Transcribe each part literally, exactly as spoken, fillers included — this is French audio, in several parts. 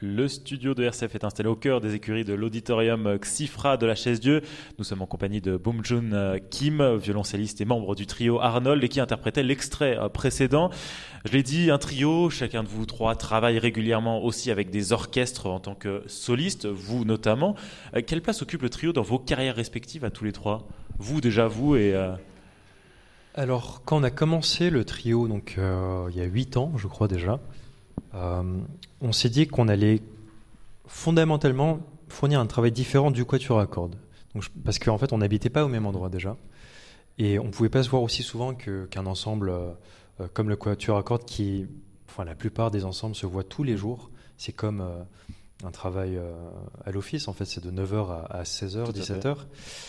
Le studio de R C F est installé au cœur des écuries de l'auditorium Xifra de la Chaise-Dieu. Nous sommes en compagnie de Boom-Jun Kim, violoncelliste et membre du trio Arnold et qui interprétait l'extrait précédent. Je l'ai dit, un trio, chacun de vous trois travaille régulièrement aussi avec des orchestres en tant que soliste, vous notamment. Quelle place occupe le trio dans vos carrières respectives à tous les trois ? Vous déjà, vous et... Euh... Alors, quand on a commencé le trio, donc euh, il y a huit ans, je crois déjà, euh, on s'est dit qu'on allait fondamentalement fournir un travail différent du quatuor à cordes. Donc, parce qu'en fait, on n'habitait pas au même endroit déjà, et on ne pouvait pas se voir aussi souvent que, qu'un ensemble euh, comme le quatuor à cordes, qui, enfin, la plupart des ensembles se voient tous les jours. C'est comme euh, un travail euh, à l'office, en fait, c'est de neuf heures à seize heures, dix-sept heures.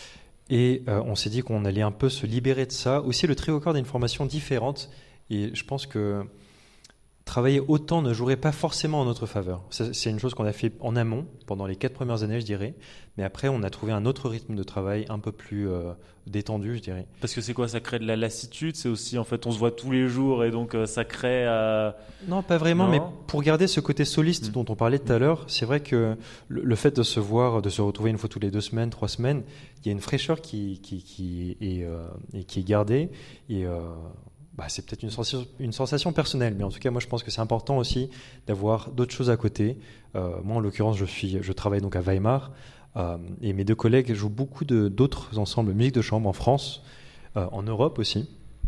Et euh, on s'est dit qu'on allait un peu se libérer de ça. Aussi, le trio à cordes a une formation différente, et je pense que travailler autant ne jouerait pas forcément en notre faveur. C'est une chose qu'on a fait en amont, pendant les quatre premières années, je dirais. Mais après, on a trouvé un autre rythme de travail un peu plus euh, détendu, je dirais. Parce que c'est quoi ? Ça crée de la lassitude ? C'est aussi, en fait, on se voit tous les jours et donc euh, ça crée... Euh... Non, pas vraiment, non. Mais pour garder ce côté soliste mmh. dont on parlait tout à l'heure, c'est vrai que le, le fait de se voir, de se retrouver une fois toutes les deux semaines, trois semaines, il y a une fraîcheur qui, qui, qui, est, euh, et qui est gardée. Et... Euh, Bah, c'est peut-être une sensation, une sensation personnelle, mais en tout cas, moi, je pense que c'est important aussi d'avoir d'autres choses à côté. Euh, moi, en l'occurrence, je, suis, je travaille donc à Weimar, euh, et mes deux collègues jouent beaucoup de, d'autres ensembles de musique de chambre en France, euh, en Europe aussi.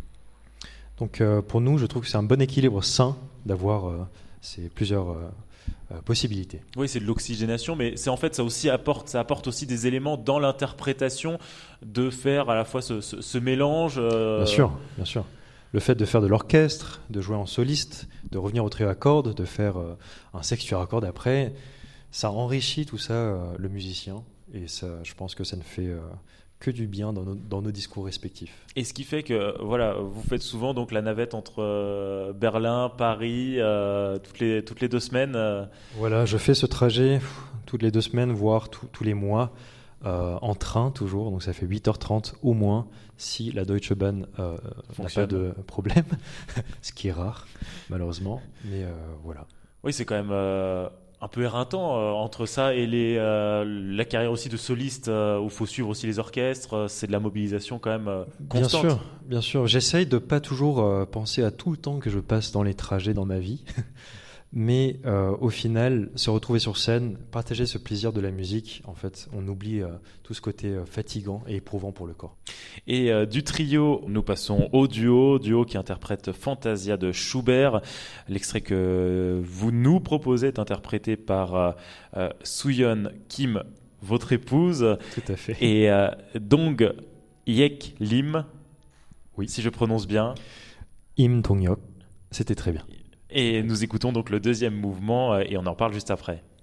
Donc, euh, pour nous, je trouve que c'est un bon équilibre sain d'avoir euh, ces plusieurs euh, euh, possibilités. Oui, c'est de l'oxygénation, mais c'est en fait ça aussi apporte, ça apporte aussi des éléments dans l'interprétation de faire à la fois ce, ce, ce mélange. Euh... Bien sûr, bien sûr. Le fait de faire de l'orchestre, de jouer en soliste, de revenir au trio à cordes, de faire euh, un sextuor à cordes après, ça enrichit tout ça, euh, le musicien. Et ça, je pense que ça ne fait euh, que du bien dans nos, dans nos discours respectifs. Et ce qui fait que voilà, vous faites souvent donc, la navette entre euh, Berlin, Paris, euh, toutes, les, toutes les deux semaines. Euh... Voilà, je fais ce trajet pff, toutes les deux semaines, voire tout, tous les mois. Euh, en train toujours, donc ça fait huit heures trente au moins si la Deutsche Bahn euh, n'a pas de problème, ce qui est rare malheureusement, mais euh, voilà. Oui, c'est quand même euh, un peu éreintant euh, entre ça et les, euh, la carrière aussi de soliste euh, où il faut suivre aussi les orchestres, euh, c'est de la mobilisation quand même euh, constante. Bien sûr, bien sûr. J'essaye de pas toujours euh, penser à tout le temps que je passe dans les trajets dans ma vie. Mais euh, au final, se retrouver sur scène, partager ce plaisir de la musique, en fait, on oublie euh, tout ce côté euh, fatigant et éprouvant pour le corps. Et euh, du trio, nous passons au duo, duo qui interprète Fantasia de Schubert. L'extrait que vous nous proposez est interprété par euh, euh, Soo-yeon Kim, votre épouse. Tout à fait. Et euh, Dong Hyek Lim, oui. si je prononce bien. Im Dong-hyuk, c'était très bien. Et nous écoutons donc le deuxième mouvement et on en parle juste après.